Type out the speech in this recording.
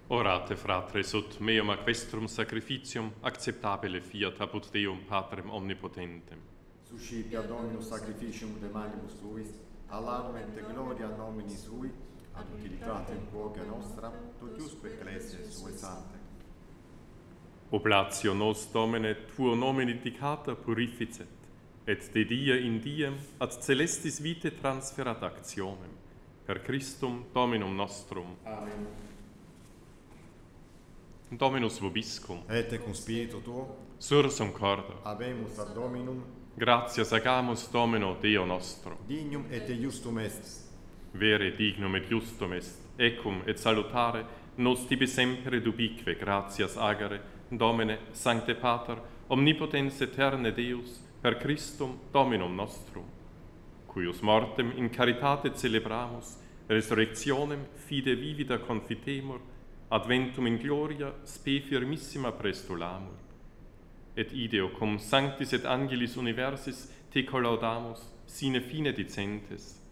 Orate, fratres, ut meum aquestrum sacrificium acceptabile fiat apud Deum Patrem omnipotentem. Suscipia Dominus sacrificium de manibus tuis, alanum et gloria nomini sui, ad utilitatem quoque nostra, totiusque ecclesiae sue sante. Oblatio nos, Domine, tuo nomine dicata purificet, et de die in diem ad celestis vitae transferat actionem. Per Christum Dominum nostrum. Amen. Dominus vobiscum. Et cum spiritu tuo, Sursum corda. habemus ad Dominum, Gratias agamus Domino Deo nostro. dignum et justum est. Vere dignum et justum est, ecum et salutare, nos tibi sempre dubique gratias agere, Domine, Sancte Pater, omnipotens eterne Deus, per Christum Dominum nostrum, cuius mortem in caritate celebramus, resurrectionem fide vivida confitemur, adventum in gloria spe firmissima prestulamur. Et ideo cum sanctis et angelis universis te collaudamus, sine fine dicentes,